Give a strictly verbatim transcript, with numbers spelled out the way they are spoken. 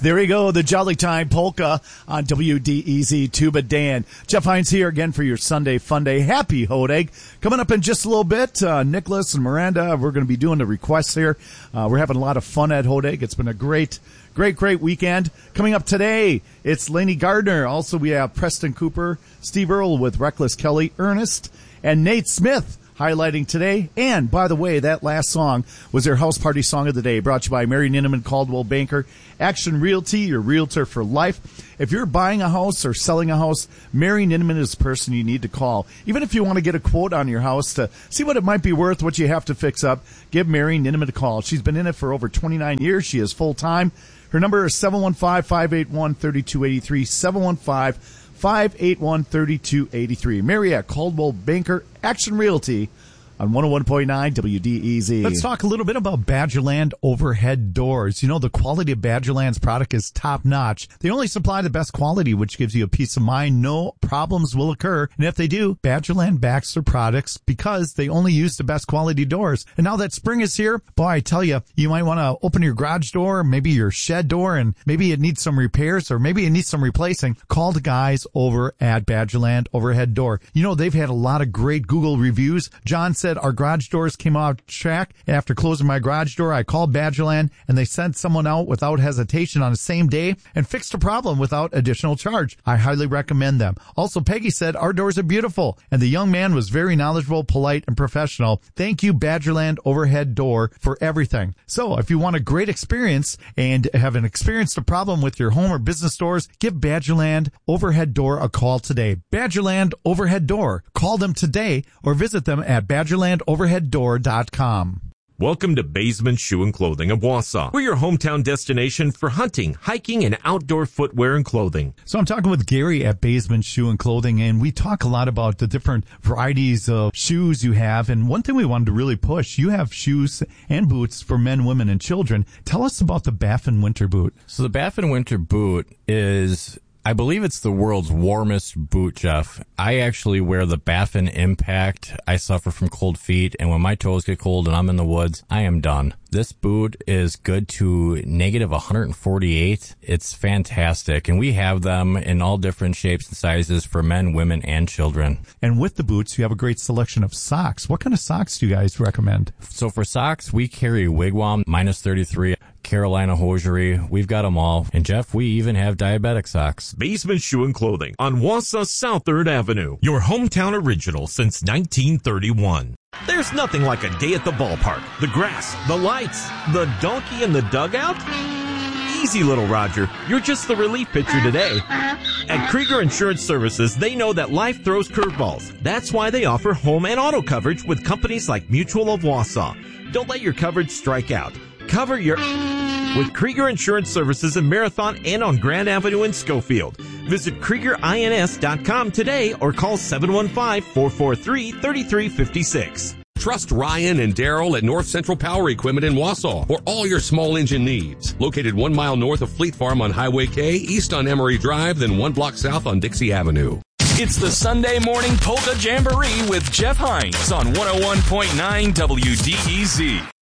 There we go, the Jolly Time Polka on W D E Z Tuba Dan. Jeff Hines here again for your Sunday Fun Day. Happy Hodag. Coming up in just a little bit, uh, Nicholas and Miranda, we're going to be doing the requests here. Uh, we're having a lot of fun at Hodag. It's been a great, great, great weekend. Coming up today, it's Lainey Gardner. Also, we have Preston Cooper, Steve Earle with Reckless Kelly, Ernest, and Nate Smith highlighting today. And, by the way, that last song was their house party song of the day, brought to you by Mary Ninneman Caldwell Banker, Action Realty, your realtor for life. If you're buying a house or selling a house, Mary Ninneman is the person you need to call. Even if you want to get a quote on your house to see what it might be worth, what you have to fix up, give Mary Ninneman a call. She's been in it for over twenty-nine years. She is full-time. Her number is seven one five, five eight one, three two eight three, seven one five, five eight one, three two eight three. Mary at Caldwell Banker, Action Realty on one oh one point nine W D E Z. Let's talk a little bit about Badgerland overhead doors. You know, the quality of Badgerland's product is top-notch. They only supply the best quality, which gives you a peace of mind. No problems will occur. And if they do, Badgerland backs their products because they only use the best quality doors. And now that spring is here, boy, I tell you, you might want to open your garage door, maybe your shed door, and maybe it needs some repairs or maybe it needs some replacing. Call the guys over at Badgerland Overhead Door. You know, they've had a lot of great Google reviews. John said, our garage doors came off track. After closing my garage door, I called Badgerland, and they sent someone out without hesitation on the same day and fixed the problem without additional charge. I highly recommend them. Also, Peggy said, our doors are beautiful, and the young man was very knowledgeable, polite, and professional. Thank you, Badgerland Overhead Door, for everything. So, if you want a great experience and haven't experienced a problem with your home or business doors, give Badgerland Overhead Door a call today. Badgerland Overhead Door. Call them today or visit them at badgerland overhead door dot com. Welcome to Basement Shoe and Clothing of Wausau. We're your hometown destination for hunting, hiking, and outdoor footwear and clothing. So I'm talking with Gary at Basement Shoe and Clothing, and we talk a lot about the different varieties of shoes you have. And one thing we wanted to really push, you have shoes and boots for men, women, and children. Tell us about the Baffin Winter Boot. So the Baffin Winter Boot is, I believe it's the world's warmest boot, Jeff. I actually wear the Baffin Impact. I suffer from cold feet, and when my toes get cold and I'm in the woods, I am done. This boot is good to negative one hundred forty-eight. It's fantastic, and we have them in all different shapes and sizes for men, women, and children. And with the boots, you have a great selection of socks. What kind of socks do you guys recommend? So for socks, we carry Wigwam, minus thirty-three, Carolina Hosiery. We've got them all. And, Jeff, we even have diabetic socks. Basement Shoe and Clothing on Wausau South third Avenue. Your hometown original since nineteen thirty-one. There's nothing like a day at the ballpark. The grass, the lights, the donkey in the dugout. Easy, little Roger. You're just the relief pitcher today. At Krieger Insurance Services, they know that life throws curveballs. That's why they offer home and auto coverage with companies like Mutual of Wausau. Don't let your coverage strike out. Cover your with Krieger Insurance Services in Marathon and on Grand Avenue in Schofield. Visit Krieger Ins dot com today or call seven one five, four four three, three three five six. Trust Ryan and Daryl at North Central Power Equipment in Wausau for all your small engine needs. Located one mile north of Fleet Farm on Highway K, east on Emory Drive, then one block south on Dixie Avenue. It's the Sunday Morning Polka Jamboree with Jeff Hines on one oh one point nine W D E Z.